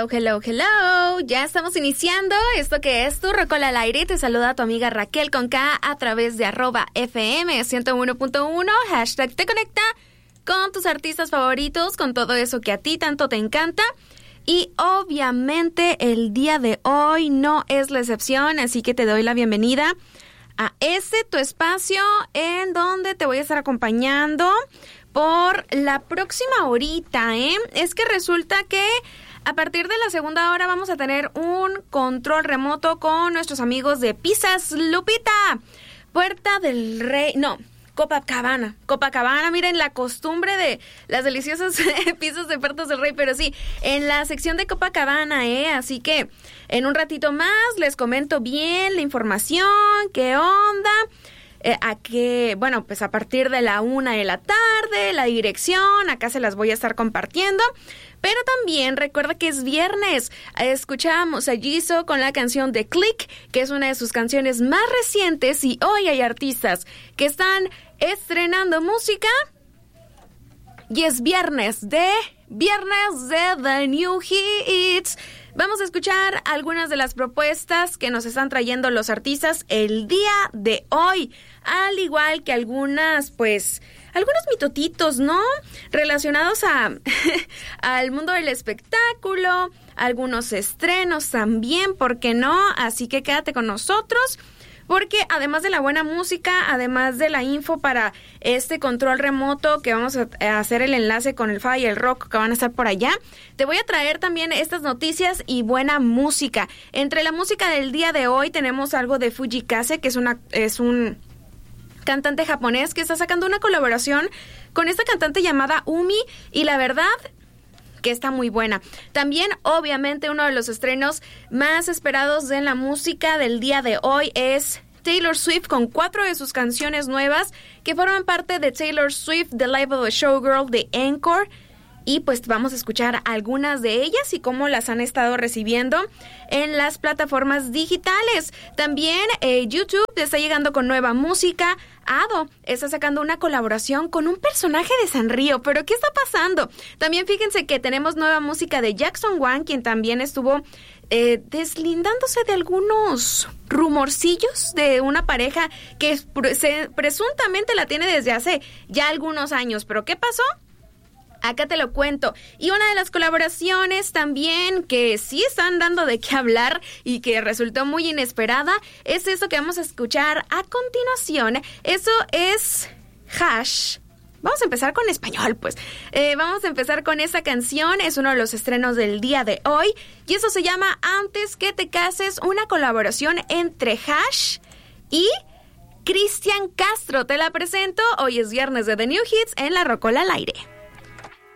Hello, hello, hello. Ya estamos iniciando esto que es Tu Rocola al Aire. Te saluda tu amiga Raquel con K a través de @FM 101.1, hashtag te conecta con tus artistas favoritos, con todo eso que a ti tanto te encanta. Y obviamente el día de hoy no es la excepción, así que te doy la bienvenida a tu espacio en donde te voy a estar acompañando por la próxima horita, Es que resulta que a partir de la segunda hora vamos a tener un control remoto con nuestros amigos de Pizzas Lupita, Puerta del Rey, Copacabana, miren la costumbre de las deliciosas pizzas de Puertas del Rey, pero sí, en la sección de Copacabana, así que en un ratito más les comento bien la información, qué onda, pues a partir de la 1 de la tarde, la dirección, acá se las voy a estar compartiendo. Pero también recuerda que es viernes. Escuchamos a Jisoo con la canción de Click, que es una de sus canciones más recientes, y hoy hay artistas que están estrenando música. Y es viernes de The New Hits. Vamos a escuchar algunas de las propuestas que nos están trayendo los artistas el día de hoy. Al igual que algunos mitotitos, ¿no? Relacionados al mundo del espectáculo, algunos estrenos también, ¿por qué no? Así que quédate con nosotros, porque además de la buena música, además de la info para este control remoto, que vamos a hacer el enlace con el Fa y el Rock que van a estar por allá, te voy a traer también estas noticias y buena música. Entre la música del día de hoy tenemos algo de Fujikase, que es un cantante japonés que está sacando una colaboración con esta cantante llamada Umi, y la verdad que está muy buena. También, obviamente, uno de los estrenos más esperados de la música del día de hoy es Taylor Swift, con 4 de sus canciones nuevas que forman parte de Taylor Swift The Life of a Showgirl de Encore. Y pues vamos a escuchar algunas de ellas y cómo las han estado recibiendo en las plataformas digitales. También YouTube está llegando con nueva música. Ado está sacando una colaboración con un personaje de Sanrio. ¿Pero qué está pasando? También fíjense que tenemos nueva música de Jackson Wang, quien también estuvo deslindándose de algunos rumorcillos de una pareja que presuntamente la tiene desde hace ya algunos años. ¿Pero qué pasó? Acá te lo cuento. Y una de las colaboraciones también que sí están dando de qué hablar y que resultó muy inesperada es eso que vamos a escuchar a continuación. Eso es Hash. Vamos a empezar con español, pues. Vamos a empezar con esa canción. Es uno de los estrenos del día de hoy. Y eso se llama Antes que te cases, una colaboración entre Hash y Cristian Castro. Te la presento. Hoy es viernes de The New Hits en La Rocola al Aire.